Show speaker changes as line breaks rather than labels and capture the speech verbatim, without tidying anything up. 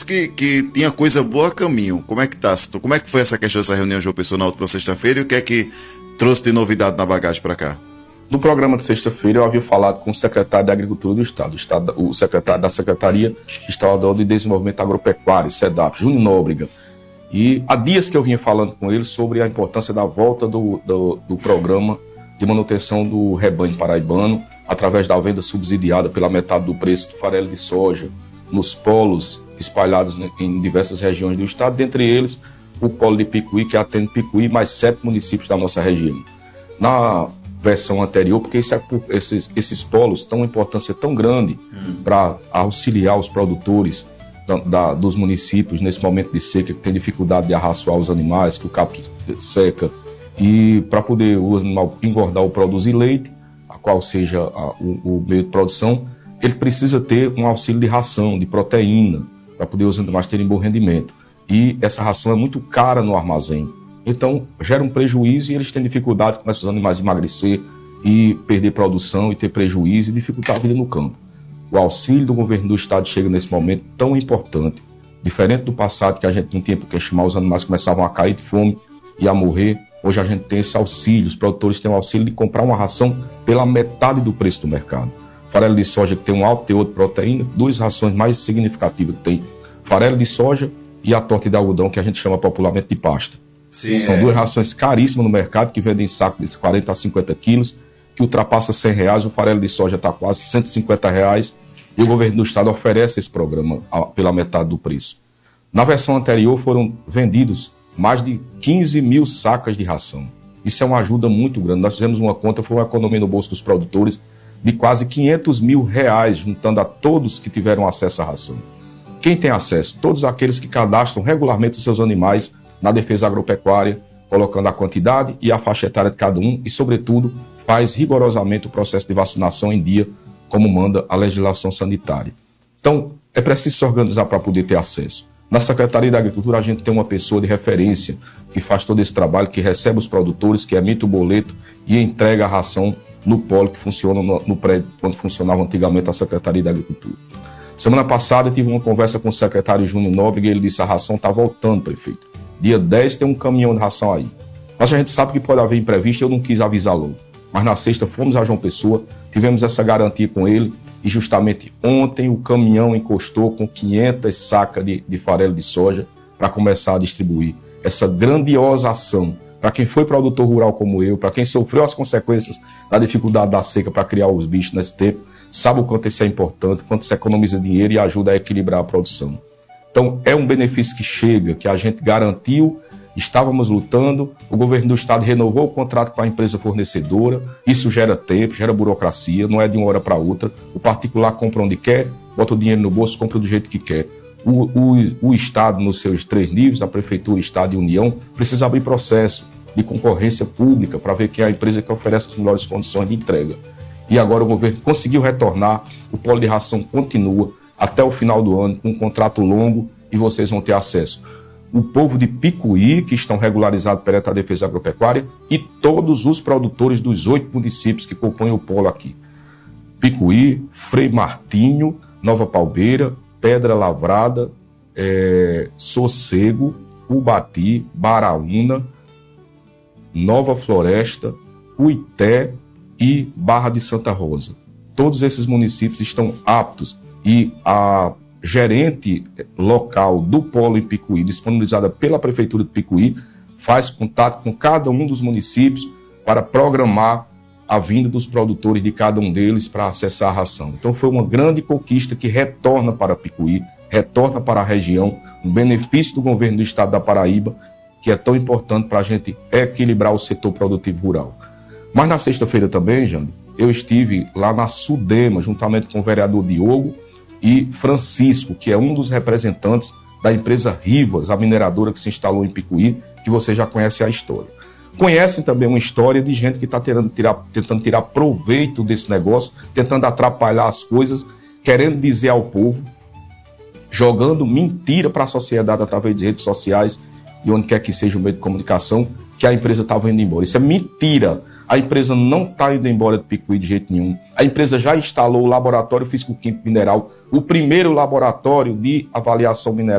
que, que tinha coisa boa a caminho. Como é que tá? Como é que foi essa questão dessa reunião de João Pessoa na última sexta-feira e o que é que trouxe de novidade na bagagem para cá?
No programa de sexta-feira eu havia falado com o secretário da Agricultura do Estado, o, Estado, o secretário da Secretaria Estadual de Desenvolvimento Agropecuário, SEDAP, Júnior Nóbrega. E há dias que eu vinha falando com ele sobre a importância da volta do, do, do programa de manutenção do rebanho paraibano através da venda subsidiada pela metade do preço do farelo de soja nos polos espalhados em diversas regiões do estado, dentre eles o polo de Picuí, que atende Picuí mais sete municípios da nossa região. Na versão anterior, porque esse, esses, esses polos têm uma importância tão grande uhum. para auxiliar os produtores da, da, dos municípios nesse momento de seca, que tem dificuldade de arraçoar os animais, que o capto seca, e para poder o animal engordar ou produzir leite, a qual seja a, o, o meio de produção, ele precisa ter um auxílio de ração, de proteína, para poder os animais terem bom rendimento. E essa ração é muito cara no armazém. Então, gera um prejuízo e eles têm dificuldade com esses animais emagrecer e perder produção e ter prejuízo e dificultar a vida no campo. O auxílio do governo do estado chega nesse momento tão importante, diferente do passado que a gente não tinha porque chamar os animais começavam a cair de fome e a morrer. Hoje a gente tem esse auxílio, os produtores têm o auxílio de comprar uma ração pela metade do preço do mercado. Farelo de soja que tem um alto teor de proteína, duas rações mais significativas que tem, farelo de soja e a torta de algodão, que a gente chama popularmente de pasta. Sim, São é. duas rações caríssimas no mercado, que vendem em saco de quarenta a cinquenta quilos, que ultrapassa cem reais, o farelo de soja está quase cento e cinquenta reais, e o governo do estado oferece esse programa pela metade do preço. Na versão anterior foram vendidos mais de quinze mil sacas de ração. Isso é uma ajuda muito grande. Nós fizemos uma conta, foi uma economia no bolso dos produtores de quase quinhentos mil reais, juntando a todos que tiveram acesso à ração. Quem tem acesso? Todos aqueles que cadastram regularmente os seus animais na defesa agropecuária, colocando a quantidade e a faixa etária de cada um e, sobretudo, faz rigorosamente o processo de vacinação em dia, como manda a legislação sanitária. Então, é preciso se organizar para poder ter acesso. Na Secretaria da Agricultura, a gente tem uma pessoa de referência que faz todo esse trabalho, que recebe os produtores, que emite o boleto e entrega a ração no polo que funciona no, no prédio, onde funcionava antigamente a Secretaria da Agricultura. Semana passada, eu tive uma conversa com o secretário Júnior Nóbrega e ele disse: a ração está voltando, prefeito. Dia dez tem um caminhão de ração aí. Mas a gente sabe que pode haver imprevisto, eu não quis avisar logo. Mas na sexta fomos a João Pessoa, tivemos essa garantia com ele e justamente ontem o caminhão encostou com quinhentas sacas de, de farelo de soja para começar a distribuir. Essa grandiosa ação, para quem foi produtor rural como eu, para quem sofreu as consequências da dificuldade da seca para criar os bichos nesse tempo, sabe o quanto isso é importante, quanto isso economiza dinheiro e ajuda a equilibrar a produção. Então é um benefício que chega, que a gente garantiu, estávamos lutando, o governo do estado renovou o contrato com a empresa fornecedora, isso gera tempo, gera burocracia, não é de uma hora para outra, o particular compra onde quer, bota o dinheiro no bolso, compra do jeito que quer. O, o, o estado, nos seus três níveis, a prefeitura, estado e união, precisa abrir processo de concorrência pública para ver quem é a empresa que oferece as melhores condições de entrega. E agora o governo conseguiu retornar, o polo de ração continua até o final do ano, com um contrato longo, e vocês vão ter acesso. O povo de Picuí, que estão regularizados perante a defesa agropecuária, e todos os produtores dos oito municípios que compõem o polo aqui. Picuí, Frei Martinho, Nova Palmeira, Pedra Lavrada, é, Sossego, Ubati, Baraúna, Nova Floresta, Uité e Barra de Santa Rosa. Todos esses municípios estão aptos e a gerente local do polo em Picuí, disponibilizada pela Prefeitura de Picuí, faz contato com cada um dos municípios para programar a vinda dos produtores de cada um deles para acessar a ração. Então foi uma grande conquista que retorna para Picuí, retorna para a região, um benefício do governo do estado da Paraíba, que é tão importante para a gente equilibrar o setor produtivo rural. Mas na sexta-feira também, Jânio, eu estive lá na Sudema, juntamente com o vereador Diogo e Francisco, que é um dos representantes da empresa Rivas, a mineradora que se instalou em Picuí, que você já conhece a história. Conhecem também uma história de gente que está tentando tirar, tentando tirar proveito desse negócio, tentando atrapalhar as coisas, querendo dizer ao povo, jogando mentira para a sociedade através de redes sociais e onde quer que seja o meio de comunicação, que a empresa estava indo embora. Isso é mentira. A empresa não está indo embora de Picuí de jeito nenhum. A empresa já instalou o laboratório físico-químico mineral, o primeiro laboratório de avaliação mineral